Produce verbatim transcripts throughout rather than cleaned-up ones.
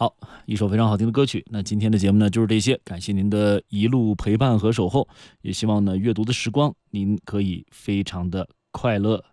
好，一首非常好听的歌曲。那今天的节目呢就是这些，感谢您的一路陪伴和守候，也希望呢阅读的时光您可以非常的快乐。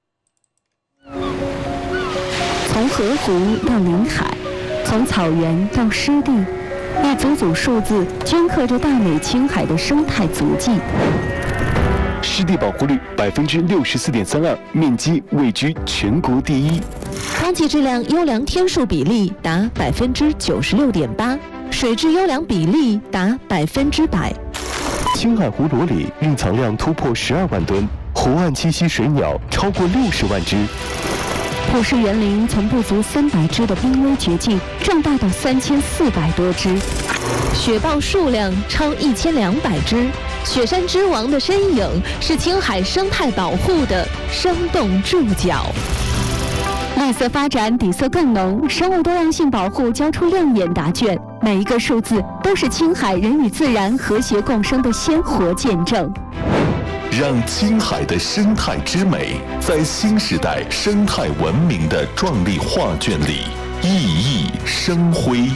从河湖到临海，从草原到湿地，一组组数字镌刻着大美青海的生态足迹。 湿地保护率百分之六十四点三二，面积位居全国第一。 空气质量优良天数比例达百分之九十六点八，水质优良比例达百分之百。 青海湖裸里蕴藏量突破十二万吨，湖岸栖息水鸟超过六十万只。 普氏园林从不足三百只的濒危绝境壮大到三千四百多只， 雪豹数量超一千两百只。雪山之王的身影是青海生态保护的生动注脚。 绿色发展底色更浓，生物多样性保护交出亮眼答卷，每一个数字都是青海人与自然和谐共生的鲜活见证。 让青海的生态之美在新时代生态文明的壮丽画卷里熠熠生辉。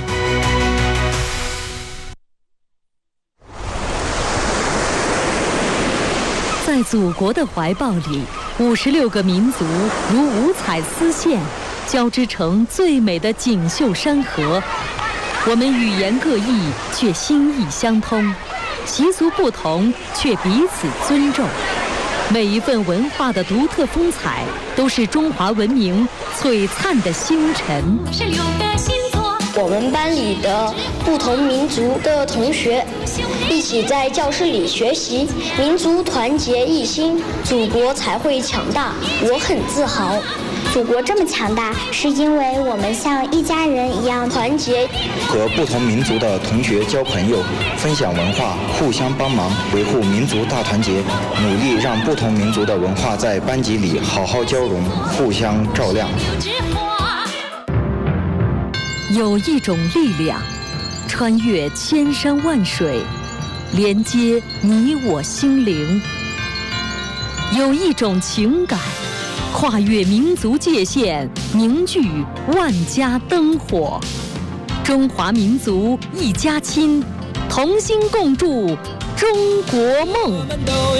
在祖国的怀抱里，五十六个民族如五彩丝线，交织成最美的锦绣山河。我们语言各异，却心意相通；习俗不同，却彼此尊重。每一份文化的独特风采，都是中华文明璀璨的星辰。 是六个星座。 我们班里的不同民族的同学一起在教室里学习，民族团结一心，祖国才会强大。我很自豪。 祖国这么强大，是因为我们像一家人一样团结。 和不同民族的同学交朋友，分享文化，互相帮忙，维护民族大团结，努力让不同民族的文化在班级里好好交融，互相照亮。 有一种力量，穿越千山万水，连接你我心灵；有一种情感，跨越民族界限，凝聚万家灯火。中华民族一家亲，同心共筑中国梦。